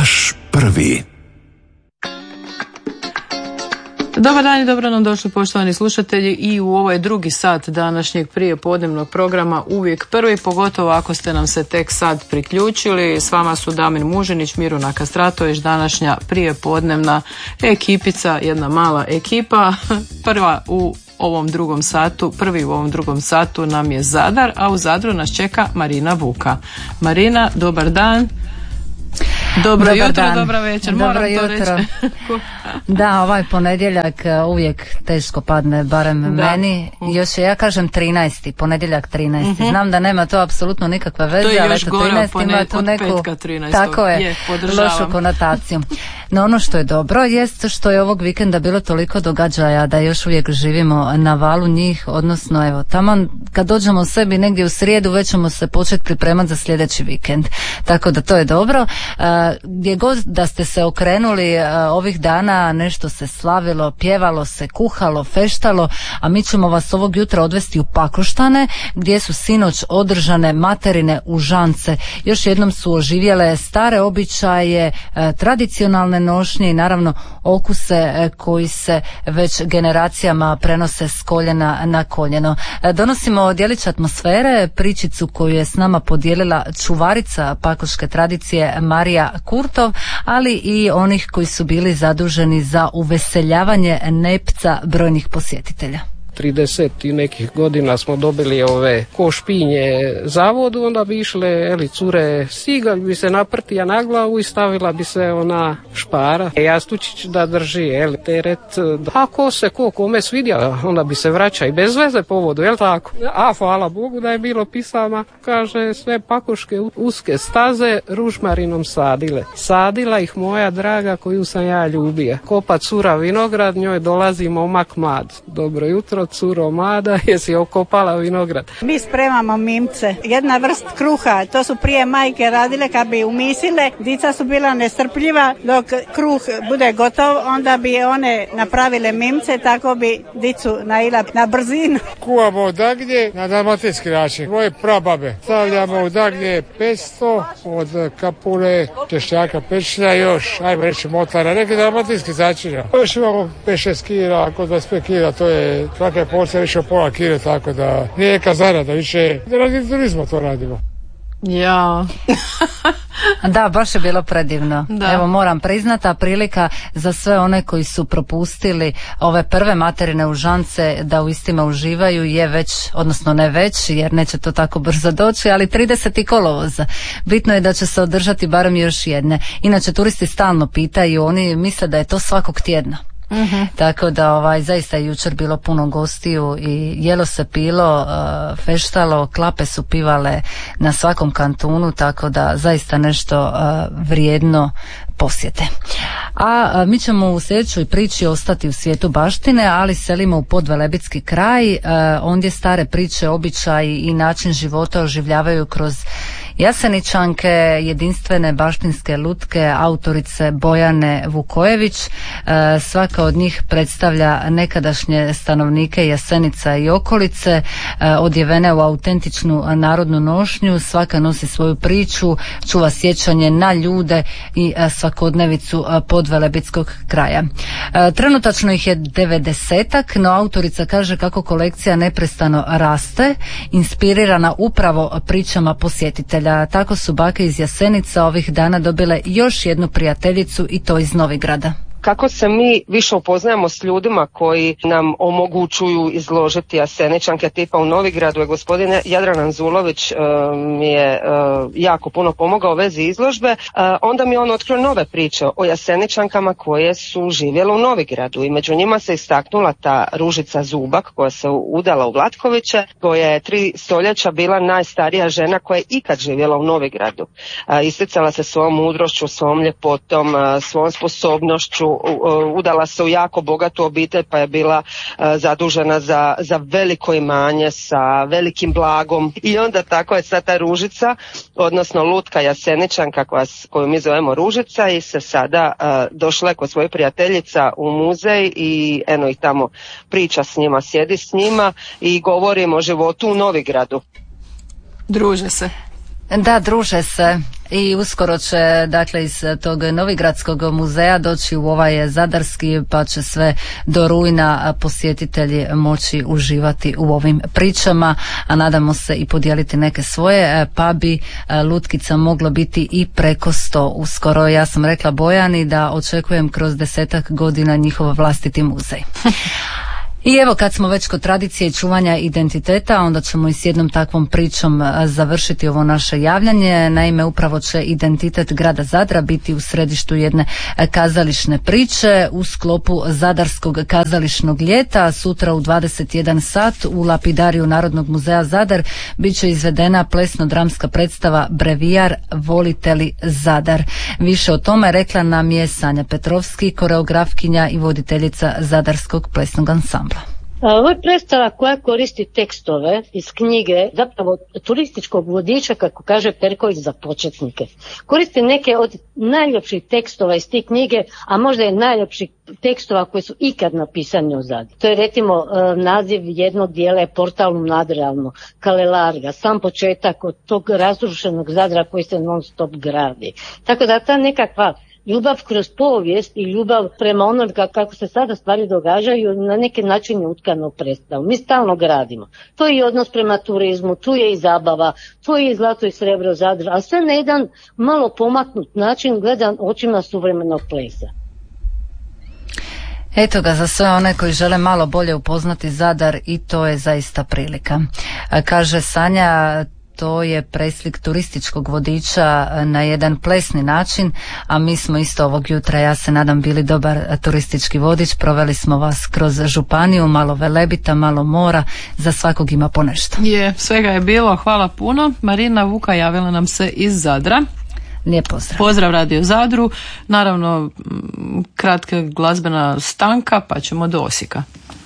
Vaš prvi. Dobar dan i dobro nam došli poštovani slušatelji i u ovaj drugi sat današnjeg prijepodnevnog programa Uvijek prvi, pogotovo ako ste nam se tek sad priključili. S vama su Damir Mužinić, Miruna Kastratović, današnja prijepodnevna ekipica, jedna mala ekipa. Prvi u ovom drugom satu nam je Zadar, a u Zadru nas čeka Marina Vuka. Marina, dobar dan. Dobro jutro, dan. Dobra večer, moram to reći. Da, ovaj ponedjeljak uvijek teško padne, barem meni. Još je, ja kažem 13. ponedjeljak 13. Znam da nema to apsolutno nikakve veze, to je ali još gore 13 ima tu neku, petka 13. tako je, lošu konotaciju. No ono što je dobro jest što je ovog vikenda bilo toliko događaja da još uvijek živimo na valu njih, odnosno evo, tamo kad dođemo sebi negdje u srijedu već ćemo se početi pripremati za sljedeći vikend. Tako da to je dobro. Gdje god da ste se okrenuli ovih dana, nešto se slavilo, pjevalo se, kuhalo, feštalo, a mi ćemo vas ovog jutra odvesti u Pakoštane gdje su sinoć održane materine užance. Još jednom su oživjele stare običaje, tradicionalne nošnje i naravno okuse koji se već generacijama prenose s koljena na koljeno. Donosimo djelić atmosfere, pričicu koju je s nama podijelila čuvarica pakoške tradicije Marija Kurtov, ali i onih koji su bili zaduženi za uveseljavanje nepca brojnih posjetitelja. 30 i nekih godina smo dobili ove košpinje zavodu, onda bi išle cure stigali bi se naprtija na glavu i stavila bi se ona špara. Jastučić da drži teret. Ako se kome svidja, onda bi se vraća i bez veze po vodu, jel tako? A hvala Bogu da je bilo pisama, kaže sve pakoške uske staze ružmarinom sadile. Sadila ih moja draga koju sam ja ljubija. Kopa cura vinograd, njoj dolazi momak mlad. Dobro jutro, curo mlada, jesi okopala vinograd. Mi spremamo mimce, jedna vrst kruha, to su prije majke radile kad bi umisile, dica su bila nestrpljiva, dok kruh bude gotov, onda bi one napravile mimce, tako bi dicu naila na brzinu. Kuvamo u dagnje na dalmatinski način, moje prababe. Stavljamo u dagnje 500 od kapule, češnjaka, pečnja još, ajmo reći motara, neki dalmatinski začinja. Još imamo 5-6 kila, ako 25 kila, to je svake porcija više od pola kile, tako da nije neka zarada, više radi turizma to radimo. Ja. Da, baš je bilo predivno. Da. Evo moram priznati, a prilika za sve one koji su propustili ove prve materine užance da u istima uživaju je već, odnosno ne već, jer neće to tako brzo doći, ali 30. kolovoza. Bitno je da će se održati barem još jedne. Inače turisti stalno pitaju, oni misle da je to svakog tjedna. Mm-hmm. Tako da zaista je jučer bilo puno gostiju i jelo se pilo, feštalo, klape su pivale na svakom kantunu, tako da zaista nešto vrijedno posjete. A mi ćemo u sljedećoj priči ostati u svijetu baštine, ali selimo u Podvelebitski kraj, ondje stare priče, običaji i način života oživljavaju kroz Jaseničanke, jedinstvene baštinske lutke autorice Bojane Vukojević. Svaka od njih predstavlja nekadašnje stanovnike Jasenica i okolice, odjevene u autentičnu narodnu nošnju. Svaka nosi svoju priču, čuva sjećanje na ljude i svakodnevicu Podvelebitskog kraja. Trenutačno ih je 90-ak, no autorica kaže kako kolekcija neprestano raste, inspirirana upravo pričama posjetitelja. Tako su bake iz Jasenica ovih dana dobile još jednu prijateljicu i to iz Novigrada. Kako se mi više upoznajemo s ljudima koji nam omogućuju izložiti Jaseničanke, tipa u Novigradu je gospodin Jadran Anzulović mi je jako puno pomogao u vezi izložbe, onda mi on otkrio nove priče o Jaseničankama koje su živjele u Novigradu i među njima se istaknula ta Ružica Zubak koja se udala u Vlatkoviće, koja je 3 stoljeća bila najstarija žena koja je ikad živjela u Novigradu. Isticala se svojom mudrošću, svom ljepotom, svojom sposobnošću, udala se u jako bogatu obitelj pa je bila zadužena za veliko imanje sa velikim blagom i onda tako je sad ta Ružica, odnosno lutka Jaseničanka koju mi zovemo Ružica i se sada došla kod svojih prijateljica u muzej i eno ih tamo priča s njima, sjedi s njima i govorimo o životu u Novigradu. Druže se. Da, druže se i uskoro će dakle iz tog Novigradskog muzeja doći u ovaj zadarski, pa će sve do rujna posjetitelji moći uživati u ovim pričama, a nadamo se i podijeliti neke svoje, pa bi lutkica moglo biti i preko 100 uskoro. Ja sam rekla Bojani da očekujem kroz 10-ak godina njihov vlastiti muzej. I evo, kad smo već kod tradicije i čuvanja identiteta, onda ćemo i s jednom takvom pričom završiti ovo naše javljanje. Naime, upravo će identitet grada Zadra biti u središtu jedne kazališne priče u sklopu Zadarskog kazališnog ljeta. Sutra u 21 sat u lapidariju Narodnog muzeja Zadar bit će izvedena plesno-dramska predstava Brevijar volite li Zadar. Više o tome rekla nam je Sanja Petrovski, koreografkinja i voditeljica Zadarskog plesnog ansambla. Ovo je predstava koja koristi tekstove iz knjige, zapravo turističkog vodiča, kako kaže Perković, za početnike. Koristi neke od najljepših tekstova iz te knjige, a možda i najljepših tekstova koji su ikad napisani o Zadru. To je recimo naziv jednog dijela je Portalum nadrealno, Kalelarga, sam početak od tog razrušenog Zadra koji se non stop gradi. Tako da ta nekakva ljubav kroz povijest i ljubav prema onom kako se sada stvari događaju na neki način je utkano u predstavu. Mi stalno gradimo. To je i odnos prema turizmu, tu je i zabava, tu je i zlato i srebro Zadra, a sve na jedan malo pomaknut način gledan očima suvremenog plesa. Eto ga za sve one koji žele malo bolje upoznati Zadar i to je zaista prilika. Kaže Sanja, to je preslik turističkog vodiča na jedan plesni način, a mi smo isto ovog jutra, ja se nadam, bili dobar turistički vodič. Proveli smo vas kroz županiju, malo Velebita, malo mora, za svakog ima po nešto. Svega je bilo, hvala puno. Marina Vuka javila nam se iz Zadra. Lijep pozdrav. Pozdrav Radio Zadru. Naravno, kratka glazbena stanka, pa ćemo do Osijeka.